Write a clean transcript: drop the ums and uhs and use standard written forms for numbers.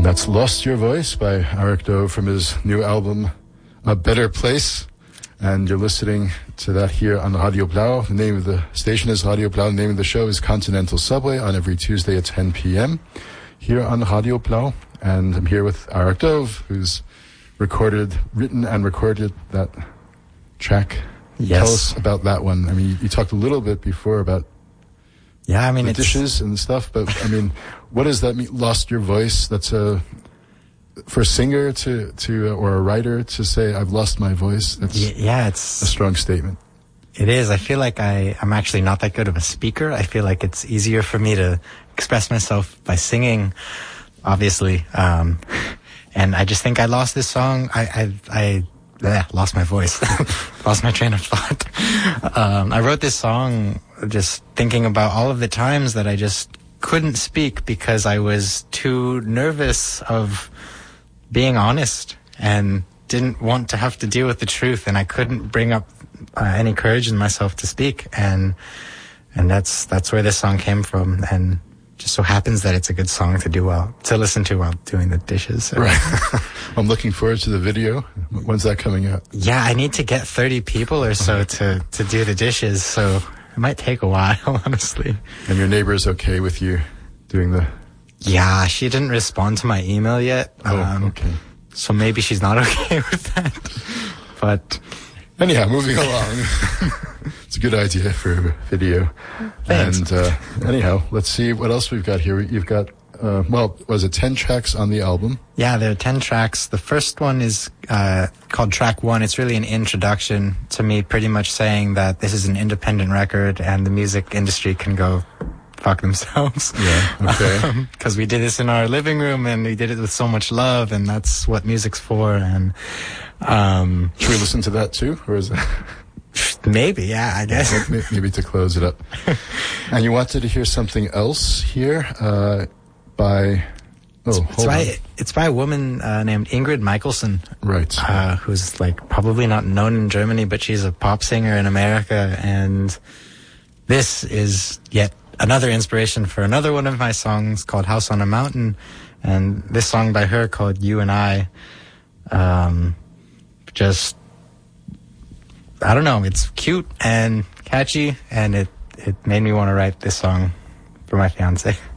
And that's Lost Your Voice by Eric Doe from his new album, A Better Place. And you're listening to that here on Radio Blau. The name of the station is Radio Blau. The name of the show is Continental Subway on every Tuesday at 10 p.m. here on Radio Blau. And I'm here with Eric Dove, who's written and recorded that track. Yes. Tell us about that one. I mean, you talked a little bit before about the dishes and stuff, but I mean, what does that mean? Lost your voice? That's for a singer to or a writer to say, I've lost my voice. That's it's a strong statement. It is. I feel like I'm actually not that good of a speaker. I feel like it's easier for me to express myself by singing, obviously. And I just think I lost this song. I lost my voice, lost my train of thought. I wrote this song just thinking about all of the times that I just couldn't speak because I was too nervous of being honest and didn't want to have to deal with the truth, and I couldn't bring up any courage in myself to speak, and that's where this song came from, and just so happens that it's a good song to listen to while doing the dishes. So. Right. I'm looking forward to the video. When's that coming out? Yeah, I need to get 30 people or so to do the dishes, so it might take a while, honestly. And your neighbor is okay with you doing the... Yeah, she didn't respond to my email yet. Okay. So maybe she's not okay with that. But... Anyhow, moving along. It's a good idea for a video. Thanks. And anyhow, let's see what else we've got here. You've got, was it 10 tracks on the album? Yeah, there are 10 tracks. The first one is called Track 1. It's really an introduction to me, pretty much saying that this is an independent record and the music industry can go fuck themselves. Yeah, okay. Because we did this in our living room and we did it with so much love, and that's what music's for. And should we listen to that too, or is it? Maybe, yeah, I guess. Maybe to close it up. And you wanted to hear something else here by... It's by a woman named Ingrid Michaelson. Right. Who's like probably not known in Germany, but she's a pop singer in America. And this is yet another inspiration for another one of my songs called House on a Mountain. And this song by her called You and I, just... I don't know, it's cute and catchy, and it made me want to write this song for my fiance.